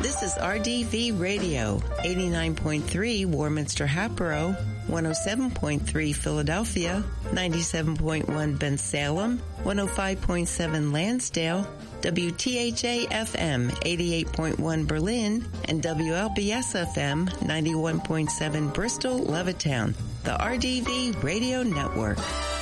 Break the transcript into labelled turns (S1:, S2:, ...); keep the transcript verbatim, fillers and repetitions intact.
S1: This is R D V Radio, eighty-nine point three Warminster Hatboro, one oh seven point three Philadelphia, ninety-seven point one Bensalem, one oh five point seven Lansdale, W T H A F M eighty-eight point one Berlin, and W L B S F M ninety-one point seven Bristol, Levittown. The R D V Radio Network.